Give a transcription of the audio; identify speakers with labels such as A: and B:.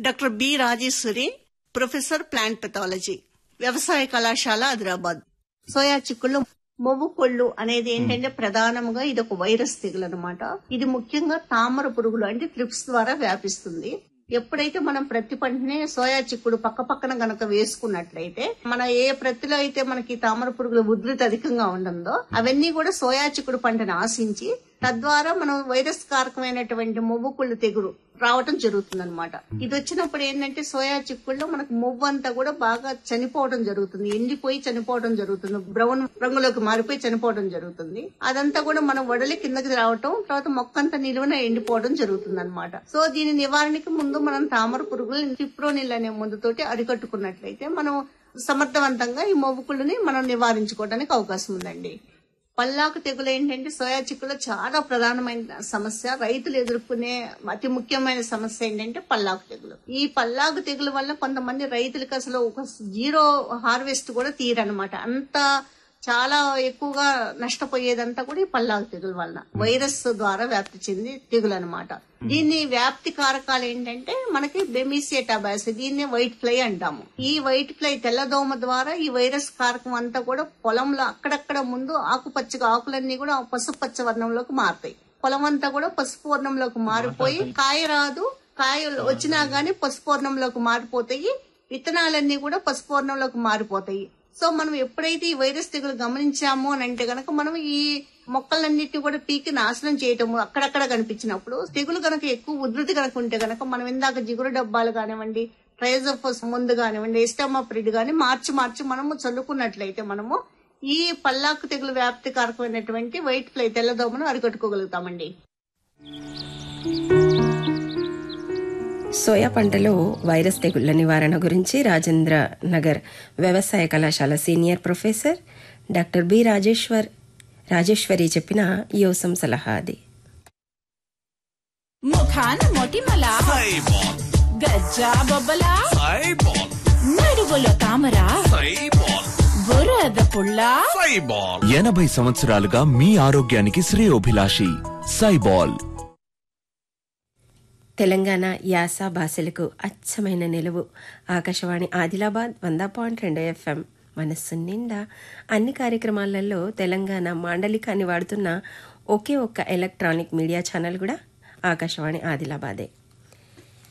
A: Doctor B Rajeshwari, professor plant pathology, వ్యవసాయ కళాశాల, Adilabad. Soya చిక్కుళ్ళు మొవ్వు కొళ్ళు అనేది ఏంటంటే ప్రధానంగా ఇది ఒక వైరస్ తెగులు అనమాట. ఇది ముఖ్యంగా తామర పురుగులు అంటే త్రిప్స్ ద్వారా వ్యాపిస్తుంది. ఎప్పుడైతే మనం ప్రతి పంటని సోయా చిక్కుడు పక్క పక్కన గనక వేసుకున్నట్లయితే మన ఏ ప్రతిలో అయితే మనకి తామర పురుగుల ఉధృతి అధికంగా ఉంటుందో అవన్నీ కూడా సోయా చిక్కుడు పంటను ఆశించి తద్వారా మనం వైరస్ కారకమైనటువంటి మొవ్వు కుళ్ళు తెగులు రావటం జరుగుతుంది అనమాట. ఇది వచ్చినప్పుడు ఏంటంటే సోయా చిక్కుల్లో మనకు మొవ్వు అంతా కూడా బాగా చనిపోవడం జరుగుతుంది, ఎండిపోయి చనిపోవడం జరుగుతుంది, బ్రౌన్ రంగులోకి మారిపోయి చనిపోవడం జరుగుతుంది. అదంతా కూడా మనం వడలి కిందకి రావటం, తర్వాత మొక్కంతా నిలువున ఎండిపోవడం జరుగుతుంది అనమాట. సో దీని నివారణకి ముందు మనం తామర పురుగులు ఫిప్రోనిల్ అనే మందుతోటి అరికట్టుకున్నట్లయితే మనం సమర్థవంతంగా ఈ మొవ్వు కుళ్ళుని మనం నివారించుకోవడానికి అవకాశం ఉందండి. పల్లాకు తెగులు ఏంటంటే సోయా చిక్కులో చాలా ప్రధానమైన సమస్య. రైతులు ఎదుర్కొనే అతి ముఖ్యమైన సమస్య ఏంటంటే పల్లాకు తెగులు. ఈ పల్లాకు తెగులు వల్ల కొంతమంది రైతులకు అసలు ఒక జీరో హార్వెస్ట్ కూడా తీరనమాట. అంత చాలా ఎక్కువగా నష్టపోయేదంతా కూడా ఈ పల్లాకు తెగులు వలన వైరస్ ద్వారా వ్యాప్తి చెంది తెగులు అనమాట. దీన్ని వ్యాప్తి కారకాలు ఏంటంటే మనకి బెమిసియా టబాసి, దీన్ని వైట్ ఫ్లై అంటాము. ఈ వైట్ ఫ్లై తెల్లదోమ ద్వారా ఈ వైరస్ కారకం అంతా కూడా పొలంలో అక్కడక్కడ ముందు ఆకుపచ్చగా ఆకులన్నీ కూడా పసుపు పచ్చ వర్ణంలోకి మారుతాయి. పొలం అంతా కూడా పసుపు వర్ణంలోకి మారిపోయి కాయ రాదు, కాయ వచ్చినా గానీ పసుపు వర్ణంలోకి మారిపోతాయి, విత్తనాలన్నీ కూడా పసుపు వర్ణంలోకి మారిపోతాయి. సో మనం ఎప్పుడైతే ఈ వైరస్ తెగులు గమనించాము అని అంటే గనక మనం ఈ మొక్కలన్నిటిని కూడా పీకి నాశనం చేయటము అక్కడక్కడ కనిపించినప్పుడు, తెగులు గనక ఎక్కువ ఉధృతి కనుక ఉంటే గనక మనం ఇందాక జిగురు డబ్బాలు కానివ్వండి, ట్రైజోఫోస్ మందు కానివ్వండి, ఎస్టామాప్రిడ్ గాని మార్చి మనము చల్లుకున్నట్లయితే మనము ఈ పల్లాకు తెగులు వ్యాప్తి కారకమైనటువంటి వైట్ ఫ్లై తెల్లదోమను అరికట్టుకోగలుగుతామండి.
B: సోయా పంటలో వైరస్ తెగుళ్ల నివారణ గురించి రాజేంద్ర నగర్ వ్యవసాయ కళాశాల senior professor doctor B Rajeshwari చెప్పిన యోసం సలహా అది.
C: ముఖాన మొటిమల గజ్జా బొబ్బల నడువులో తామర బురద పుల్ల
D: 80 సంవత్సరాలుగా మీ ఆరోగ్యానికి శ్రేయోభిలాషి సైబాల్.
B: తెలంగాణ యాస భాషలకు అచ్చమైన నిలువు ఆకాశవాణి ఆదిలాబాద్ 100.2 FM మనస్సు నిండా. అన్ని కార్యక్రమాలలో తెలంగాణ మాండలికాన్ని వాడుతున్న ఒకే ఒక్క ఎలక్ట్రానిక్ మీడియా ఛానల్ కూడా ఆకాశవాణి ఆదిలాబాదే.